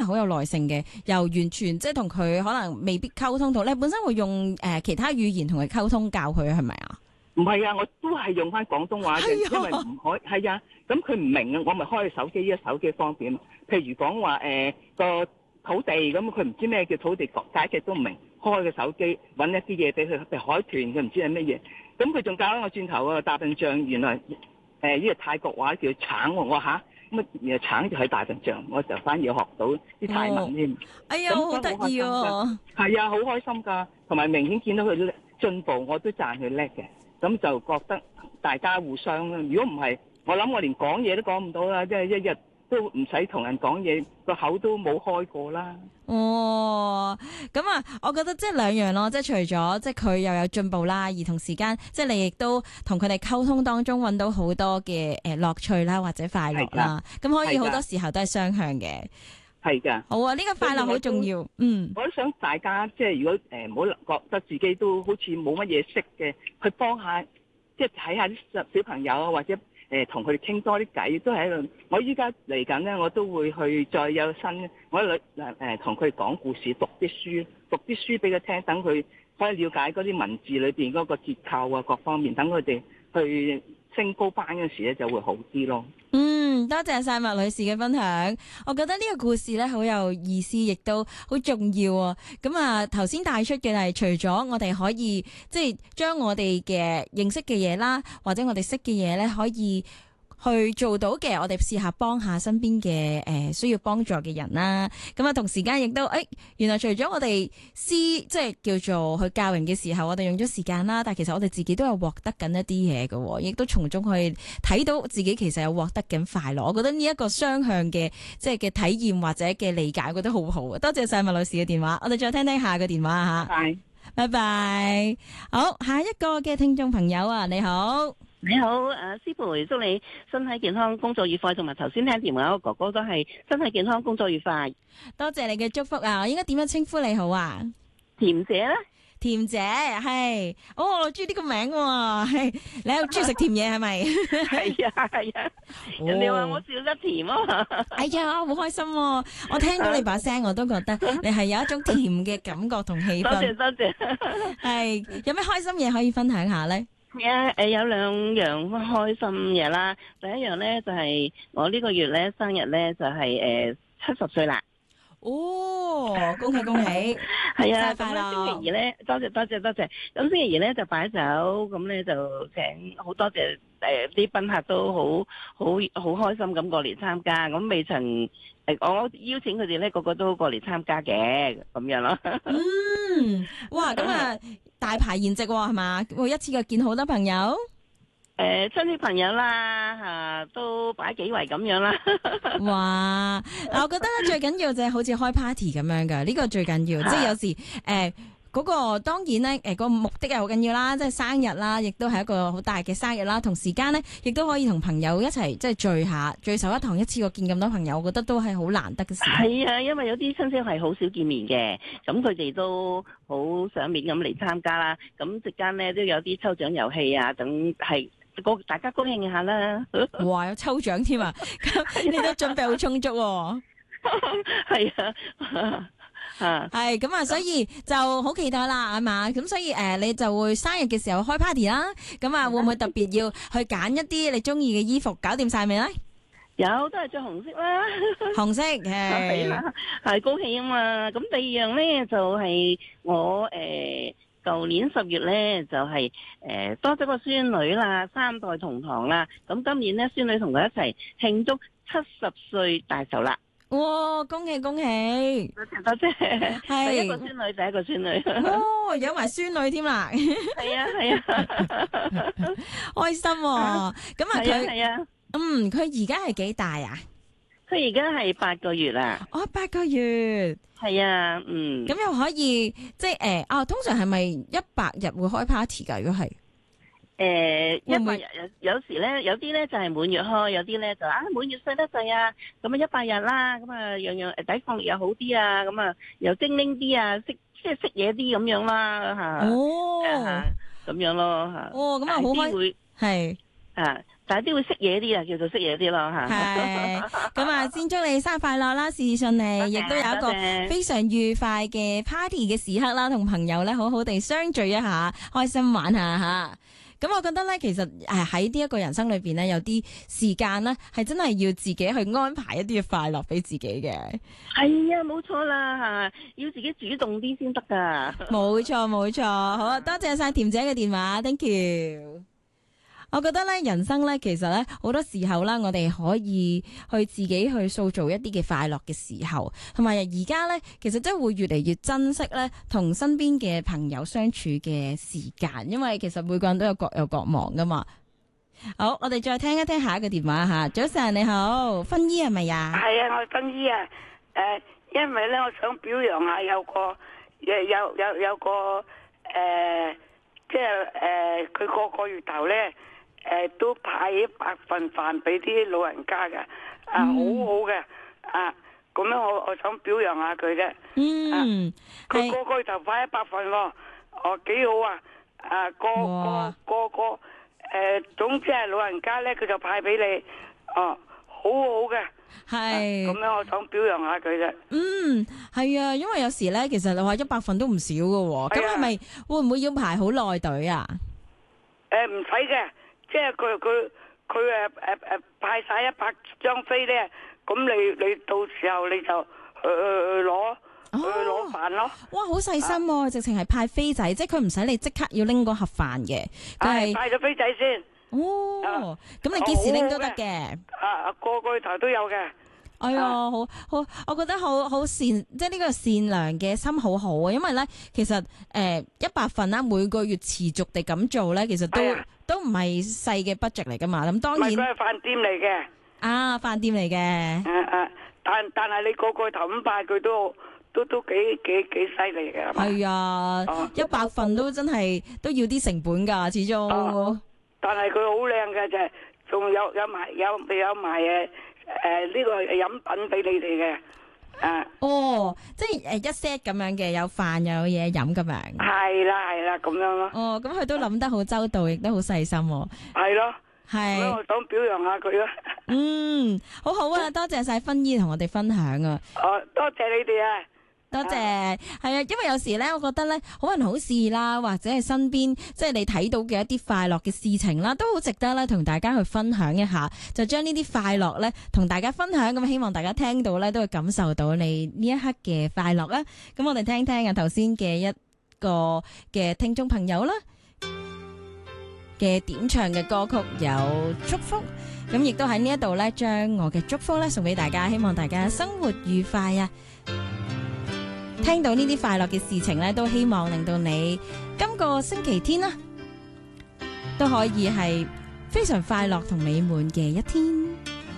好有耐性嘅，又完全即係同佢可能未必溝通到。你本身會用其他語言同佢溝通教佢係咪啊？ 唔係啊，我都係用翻廣東話嘅，因為唔可係啊。咁佢唔明啊，我咪開手機，手機方便。譬如講話個土地咁，佢唔知咩叫土地解釋都唔明，開個手機揾一啲嘢俾佢，譬如海豚，佢唔知係乜嘢。咁佢仲教咗我轉頭啊，大笨象原來呢個泰國話叫橙喎，我嚇乜嘢橙就係大笨象，我就反而學到啲泰文添。 哎呀，好得意喎！ 係啊，好開心㗎，同埋明顯見到佢進步，我都讚佢叻嘅。咁就覺得大家互相啦。如果唔係，我諗我連講嘢都講唔到啦，即係一日都唔使同人講嘢，個口都冇開過啦。 哦，咁啊，我覺得即係兩樣咯，即係除咗即係佢又有進步啦，而同時間即係你亦都同佢哋溝通當中揾到好多嘅樂趣啦，或者快樂啦，咁可以好多時候都係雙向嘅。 係㗎。 好啊，呢個快樂好重要。 我都想大家即係如果唔好覺得自己都好似冇乜嘢識嘅，去幫下，即係睇下啲小朋友啊，或者同佢哋傾多啲偈，都係一個。我依家嚟緊咧，我都會去再有新，我同佢哋講故事，讀啲書俾佢聽，等佢可以了解嗰啲文字裏邊嗰個結構啊，各方面，等佢哋去升高班嗰時咧就會好啲咯。 多謝晒麥女士嘅分享，我覺得呢個故事咧好有意思，亦都好重要啊！咁啊，頭先帶出嘅係除咗我哋可以即係將我哋嘅認識嘅嘢啦，或者我哋識嘅嘢咧，可以去做到嘅，我哋試下幫下身邊嘅需要幫助嘅人啦。咁啊，同時間亦都原來除咗我哋即係叫做去教人嘅時候，我哋用咗時間啦，但係其實我哋自己都有獲得緊一啲嘢嘅，亦都從中去睇到自己其實有獲得緊快樂。我覺得呢一個雙向嘅即係嘅體驗或者嘅理解，我覺得好好啊！多謝晒麥女士嘅電話，我哋再聽聽下個電話吓。拜拜。好，下一個嘅聽眾朋友啊，你好。 你好，師傅，祝你身體健康，工作愉快，同埋頭先聽電話個哥哥都係身體健康，工作愉快。 多謝你嘅祝福啊！我應該點樣稱呼你好啊？ 甜姐咧？ 甜姐係，我中意呢個名喎，係你又中意食甜嘢係咪？ 係啊係啊，人哋話我笑得甜啊！ 哎呀，好開心喎！我聽到你把聲，我都覺得你係有一種甜嘅感覺同氣氛。 多謝多謝。 係有咩開心嘢可以分享下咧？ 有兩樣開心嘢啦。第一樣咧就係我呢個月咧生日咧就係70歲啦。 哦，恭喜恭喜！ 係啊，咁咧星期二咧，多謝。咁星期二咧就擺酒，咁咧就請好多謝啲賓客都好開心咁過嚟參加。咁未曾我邀請佢哋咧，個個都過嚟參加嘅，咁樣咯。 哇，咁啊大排筵席係嘛？會一次過見好多朋友。 親戚朋友啦，都擺幾圍咁樣啦。 哇！我覺得最緊要就係好似開 party 咁樣噶，呢個最緊要。即係有時嗰個當然咧，個目的係好緊要啦，即係生日啦，亦都係一個好大嘅生日啦。同時間咧，亦都可以同朋友一齊即係聚首一堂，一次過見咁多朋友，我覺得都係好難得嘅事。 係啊，因為有啲親戚係好少見面嘅，咁佢哋都好賞面咁嚟參加啦。咁席間咧都有啲抽獎遊戲啊，等係。大家高興下啦！ 哇，有抽獎添啊！你都準備好充足喎。 係啊， 係咁啊，所以就好期待啦，係嘛？咁所以你就會生日嘅時候開 party 啦。咁啊，會唔會特別要去揀一啲你中意嘅衣服？搞掂晒未咧？ 有，都係着紅色啦。 紅色係高興啊嘛！咁第二樣咧就係我舊年10月咧就係多咗個孫女啦，3代同堂啦。咁今年咧孫女同佢一齊慶祝70歲大壽啦。 哇！恭喜恭喜！ 多謝。係第一個孫女。 哦，有埋孫女添啦。 係啊， 開心喎！咁啊佢佢而家係幾大啊？ 佢而家係8個月啦。 哦，8個月。 係啊， 咁又可以即係通常係咪100日會開 party 㗎？如果係 100日有時咧，有啲咧就係滿月開，有啲咧就滿月細得滯啊，咁啊100日啦，咁啊樣樣抵抗力又好啲啊，咁啊又精靈啲啊，識嘢啲咁樣啦嚇。咁樣咯嚇。 咁啊好開係但係都會識嘢啲啊，叫做識嘢啲咯嚇。 係咁啊，先祝你生日快樂啦，事事順利，亦都有一個非常愉快嘅 party 嘅時刻啦，同朋友咧好好地相聚一下，開心玩下嚇。咁我覺得咧，其實喺呢一個人生裏邊咧，有啲時間咧係真係要自己去安排一啲嘅快樂俾自己嘅。 係啊，冇錯啦嚇，要自己主動啲先得㗎。 冇錯冇錯，好啊，多謝晒甜姐嘅電話 ，thank you。我覺得咧，人生咧，其實咧，好多時候啦，我哋可以去自己去塑造一啲嘅快樂嘅時候，同埋而家咧，其實真係會越嚟越珍惜咧，同身邊嘅朋友相處嘅時間，因為其實每個人都有各有各忙噶嘛。好，我哋再聽一聽下一個電話吓。早晨你好，芬姨係咪呀？ 係啊，我係芬姨啊。因為咧，我想表揚下有個即係佢個月頭咧。都派100份飯俾啲老人家嘅，好好嘅，咁樣我想表揚下佢嘅。佢個月頭派100份喎，幾好啊！個總之係老人家咧，佢就派俾你，好好嘅。係咁樣，我想表揚下佢啫。 係啊，因為有時咧，其實你話100份都唔少噶，咁係咪會唔會要排好耐隊啊？ 唔使嘅。即係佢派晒100張飛咧，咁你到時候你就攞飯咯。哇， 好細心喎！直情係派飛仔，即係佢唔使你即刻要拎嗰盒飯嘅， 係派咗飛仔先。 咁你幾時拎都得嘅。 個月頭都有嘅。 哎呀，好，我覺得好善，即係呢個善良嘅心好好啊！因為咧，其實100份啦，每個月持續地咁做咧，其實都唔係細嘅 budget 嚟噶嘛。咁當然， 佢係飯店嚟嘅。 飯店嚟嘅。 但係你個月頭咁派佢都幾犀利嘅。 係啊，100份都真係都要啲成本噶，始終。 但係佢好靚嘅啫，仲有埋呢個飲品俾你哋嘅， 即係一 set 咁樣嘅，有飯又有嘢飲咁樣。 係啦，咁樣咯。 咁佢都諗得好周到，亦都好細心。 係咯，係。咁我想表揚下佢咯。 好好啊，多謝晒芬姨同我哋分享啊。 多謝你哋啊。 多謝，係啊，因為有時咧，我覺得咧，好人好事啦，或者係身邊即係你睇到嘅一啲快樂嘅事情啦，都好值得咧同大家去分享一下，就將呢啲快樂咧同大家分享，咁希望大家聽到咧都會感受到你呢一刻嘅快樂啦。咁我哋聽聽啊頭先嘅一個嘅聽眾朋友啦嘅點唱嘅歌曲有祝福，咁亦都喺呢一度咧將我嘅祝福咧送俾大家，希望大家生活愉快啊！聽到呢啲快樂嘅事情咧，都希望令到你今個星期天啦，都可以係非常快樂同美滿嘅一天。